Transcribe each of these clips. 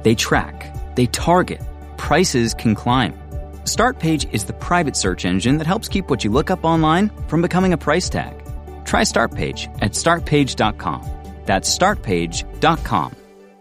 They track, they target, prices can climb. Startpage is the private search engine that helps keep what you look up online from becoming a price tag. Try Startpage at startpage.com. That's startpage.com.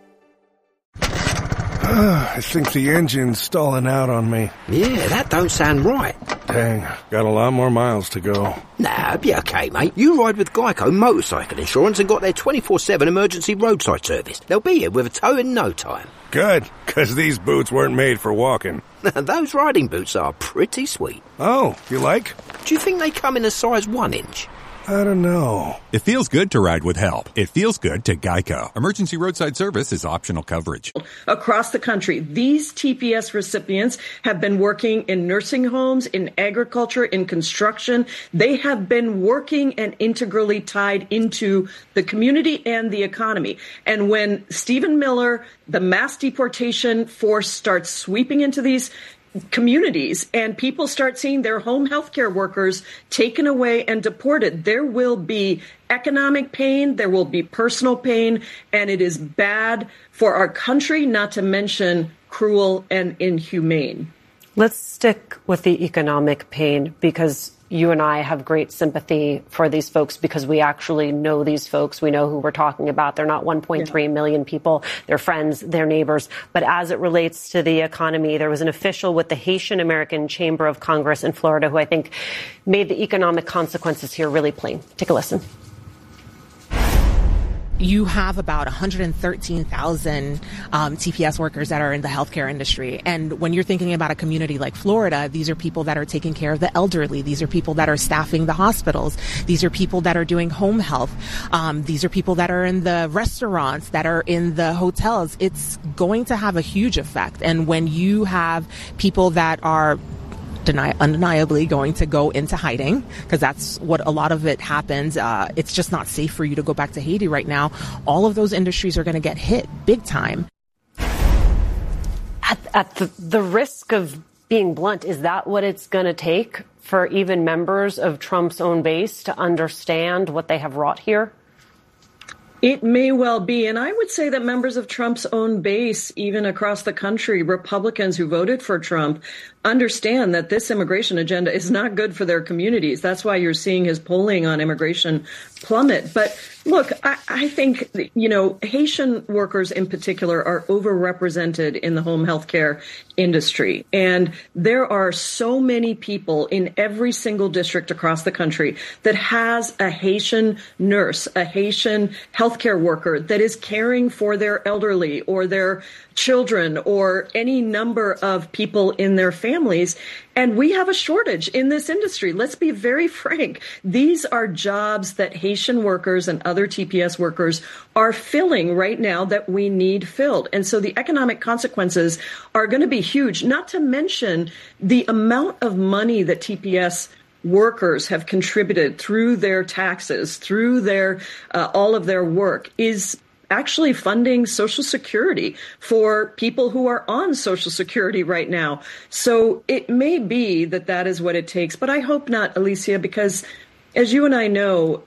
I think the engine's stalling out on me. Yeah, that don't sound right. Dang, got a lot more miles to go. Nah, it'll be okay, mate. You ride with Geico Motorcycle Insurance and got their 24/7 emergency roadside service. They'll be here with a tow in no time. Good, 'cause these boots weren't made for walking. Those riding boots are pretty sweet. Oh, you like? Do you think they come in a size 1 inch? I don't know. It feels good to ride with help. It feels good to Geico. Emergency roadside service is optional coverage. Across the country, these TPS recipients have been working in nursing homes, in agriculture, in construction. They have been working and integrally tied into the community and the economy. And when Stephen Miller, the mass deportation force, starts sweeping into these communities and people start seeing their home healthcare workers taken away and deported, there will be economic pain, there will be personal pain, and it is bad for our country, not to mention cruel and inhumane. Let's stick with the economic pain, because you and I have great sympathy for these folks because we actually know these folks. We know who we're talking about. They're not 1.3 million people. They're friends, they're neighbors. But as it relates to the economy, there was an official with the Haitian American Chamber of Congress in Florida who I think made the economic consequences here really plain. Take a listen. You have about 113,000 TPS workers that are in the healthcare industry. And when you're thinking about a community like Florida, these are people that are taking care of the elderly. These are people that are staffing the hospitals. These are people that are doing home health. These are people that are in the restaurants, that are in the hotels. It's going to have a huge effect. And when you have people that are undeniably going to go into hiding, because that's what a lot of it happens. It's just not safe for you to go back to Haiti right now. All of those industries are going to get hit big time. At the risk of being blunt, is that what it's going to take for even members of Trump's own base to understand what they have wrought here? It may well be. And I would say that members of Trump's own base, even across the country, Republicans who voted for Trump, understand that this immigration agenda is not good for their communities. That's why you're seeing his polling on immigration plummet. But look, I think, Haitian workers in particular are overrepresented in the home health care industry. And there are so many people in every single district across the country that has a Haitian nurse, a Haitian healthcare worker that is caring for their elderly or their children or any number of people in their families. And we have a shortage in this industry. Let's be very frank. These are jobs that Haitian workers and other TPS workers are filling right now that we need filled. And so the economic consequences are going to be huge, not to mention the amount of money that TPS workers have contributed through their taxes, through their all of their work is actually funding Social Security for people who are on Social Security right now. So it may be that that is what it takes, but I hope not, Alicia, because as you and I know,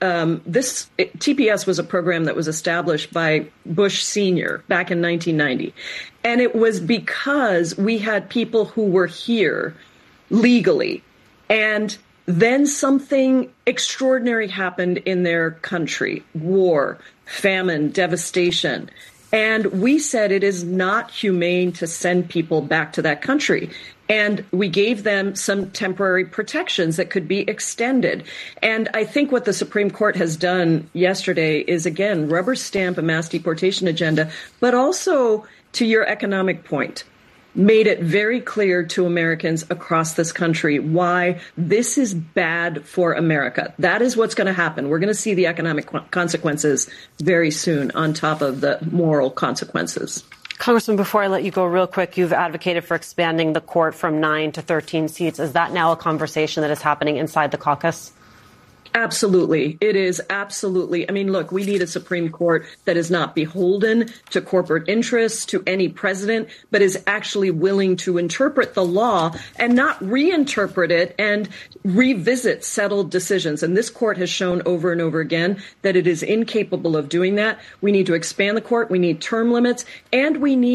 TPS was a program that was established by Bush Sr. back in 1990. And it was because we had people who were here legally, and then something extraordinary happened in their country: war, famine, devastation. And we said it is not humane to send people back to that country. And we gave them some temporary protections that could be extended. And I think what the Supreme Court has done yesterday is, again, rubber stamp a mass deportation agenda, but also, to your economic point, made it very clear to Americans across this country why this is bad for America. That is what's going to happen. We're going to see the economic consequences very soon on top of the moral consequences. Congressman, before I let you go real quick, you've advocated for expanding the court from 9 to 13 seats. Is that now a conversation that is happening inside the caucus? Absolutely. It is absolutely. I mean, look, we need a Supreme Court that is not beholden to corporate interests, to any president, but is actually willing to interpret the law and not reinterpret it and revisit settled decisions. And this court has shown over and over again that it is incapable of doing that. We need to expand the court. We need term limits, and we need